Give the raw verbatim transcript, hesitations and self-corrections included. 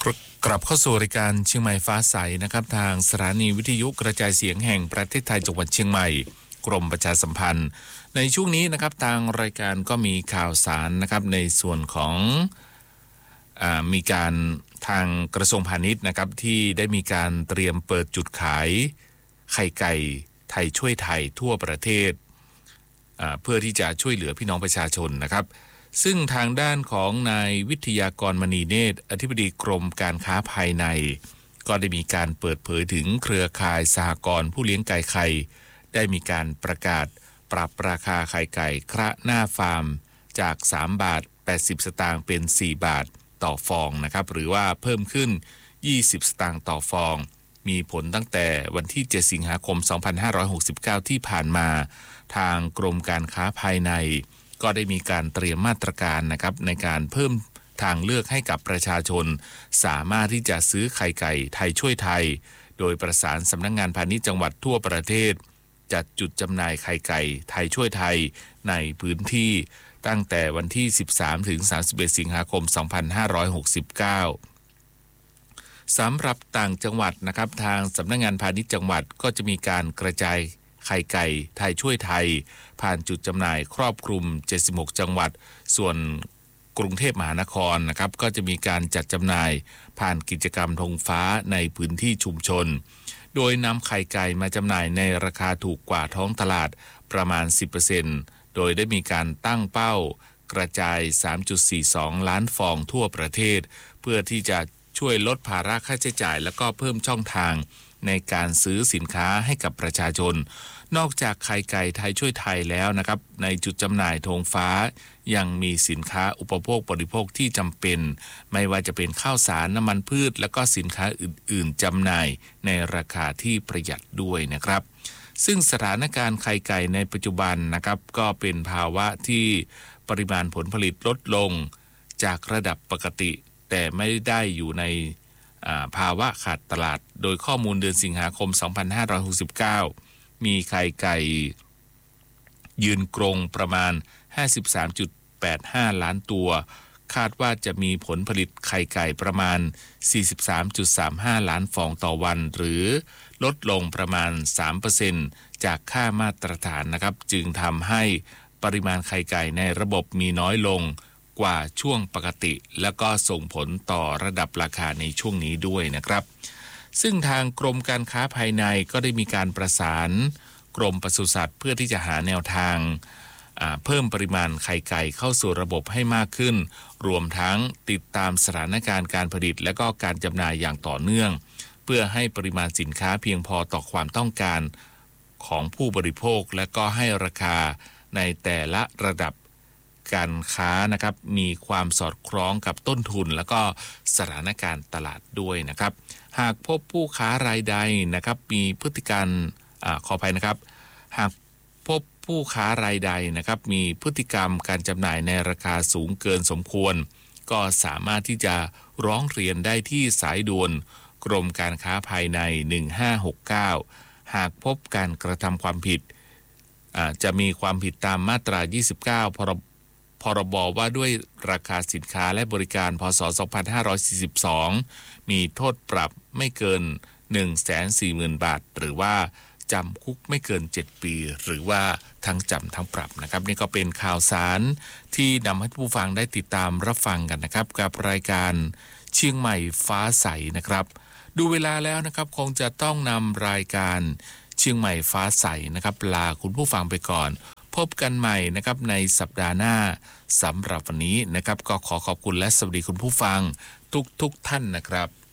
กลับเข้าสู่รายการเชียงใหม่ฟ้าใสนะครับทางสถานีวิทยุกระจายเสียงแห่งประเทศไทยจังหวัดเชียงใหม่กรมประชาสัมพันธ์ในช่วงนี้นะครับทางรายการก็มีข่าวสารนะครับในส่วนของอ่ามีการทางกระทรวงพาณิชย์นะครับที่ได้มีการเตรียมเปิดจุดขายไข่ไก่ไทยช่วยไทยทั่วประเทศอ่าเพื่อที่จะช่วยเหลือพี่น้องประชาชนนะครับซึ่งทางด้านของนายวิทยากรมณีเนตรอธิบดีกรมการค้าภายในก็ได้มีการเปิดเผยถึงเครือข่ายสหกรณ์ผู้เลี้ยงไก่ไข่ได้มีการประกาศปรับราคาไข่ไก่คระหน้าฟาร์มจากสามบาทแปดสิบสตางค์เป็นสี่บาทต่อฟองนะครับหรือว่าเพิ่มขึ้นยี่สิบสตางค์ต่อฟองมีผลตั้งแต่วันที่เจ็ดสิงหาคมสองพันห้าร้อยหกสิบเก้าที่ผ่านมาทางกรมการค้าภายในก็ได้มีการเตรียมมาตรการนะครับในการเพิ่มทางเลือกให้กับประชาชนสามารถที่จะซื้อไข่ไก่ไทยช่วยไทยโดยประสานสำนักงานพาณิชย์จังหวัดทั่วประเทศจัดจุดจำหน่ายไข่ไก่ไทยช่วยไทยในพื้นที่ตั้งแต่วันที่สิบสามถึงสามสิบเอ็ดสิงหาคมสองพันห้าร้อยหกสิบเก้าสำหรับต่างจังหวัดนะครับทางสำนักงานพาณิชย์จังหวัดก็จะมีการกระจายไข่ไก่ไทยช่วยไทยผ่านจุดจำหน่ายครอบคลุมเจ็ดสิบหกจังหวัดส่วนกรุงเทพมหานครนะครับก็จะมีการจัดจำหน่ายผ่านกิจกรรมธงฟ้าในพื้นที่ชุมชนโดยนำไข่ไก่มาจำหน่ายในราคาถูกกว่าท้องตลาดประมาณ สิบเปอร์เซ็นต์ โดยได้มีการตั้งเป้ากระจาย สามจุดสี่สอง ล้านฟองทั่วประเทศเพื่อที่จะช่วยลดภาระค่าใช้จ่ายและก็เพิ่มช่องทางในการซื้อสินค้าให้กับประชาชนนอกจากไข่ไก่ไทยช่วยไทยแล้วนะครับในจุดจำหน่ายธงฟ้ายังมีสินค้าอุปโภคบริโภคที่จำเป็นไม่ว่าจะเป็นข้าวสารน้ำมันพืชและก็สินค้าอื่นๆจำหน่ายในราคาที่ประหยัดด้วยนะครับซึ่งสถานการณ์ไข่ไก่ในปัจจุบันนะครับก็เป็นภาวะที่ปริมาณผลผลิตลดลงจากระดับปกติแต่ไม่ได้อยู่ในภาวะขาดตลาดโดยข้อมูลเดือนสิงหาคมสองพันห้าร้อยหกสิบเก้ามีไข่ไก่ยืนกรงประมาณ ห้าสิบสามจุดแปดห้า ล้านตัวคาดว่าจะมีผลผลิตไข่ไก่ประมาณ สี่สิบสามจุดสามห้า ล้านฟองต่อวันหรือลดลงประมาณ สามเปอร์เซ็นต์ จากค่ามาตรฐานนะครับจึงทำให้ปริมาณไข่ไก่ในระบบมีน้อยลงกว่าช่วงปกติแล้วก็ส่งผลต่อระดับราคาในช่วงนี้ด้วยนะครับซึ่งทางกรมการค้าภายในก็ได้มีการประสานกรมปศุสัตว์เพื่อที่จะหาแนวทางเพิ่มปริมาณไข่ไก่เข้าสู่ระบบให้มากขึ้นรวมทั้งติดตามสถานการณ์การผลิตและก็การจำหน่ายอย่างต่อเนื่องเพื่อให้ปริมาณสินค้าเพียงพอต่อความต้องการของผู้บริโภคและก็ให้ราคาในแต่ละระดับการค้านะครับมีความสอดคล้องกับต้นทุนและก็สถานการณ์ตลาดด้วยนะครับหากพบผู้ค้ารายใดนะครับมีพฤติการอ่าขออภัยนะครับหากพบผู้ค้ารายใดนะครับมีพฤติกรรมการจำหน่ายในราคาสูงเกินสมควรก็สามารถที่จะร้องเรียนได้ที่สายด่วนกรมการค้าภายในหนึ่งห้าหกเก้าหากพบการกระทำความผิดอ่าจะมีความผิดตามมาตรายี่สิบเก้าพรบพรบว่าด้วยราคาสินค้าและบริการพ.ศ. สองพันห้าร้อยสี่สิบสองมีโทษปรับไม่เกิน หนึ่งแสนสี่หมื่น บาทหรือว่าจำคุกไม่เกินเจ็ดปีหรือว่าทั้งจำทั้งปรับนะครับนี่ก็เป็นข่าวสารที่นำให้ผู้ฟังได้ติดตามรับฟังกันนะครับกับรายการเชียงใหม่ฟ้าใสนะครับดูเวลาแล้วนะครับคงจะต้องนำรายการเชียงใหม่ฟ้าใสนะครับลาคุณผู้ฟังไปก่อนพบกันใหม่นะครับในสัปดาห์หน้าสำหรับวันนี้นะครับก็ขอขอบคุณและสวัสดีคุณผู้ฟังทุกๆท่านนะครับ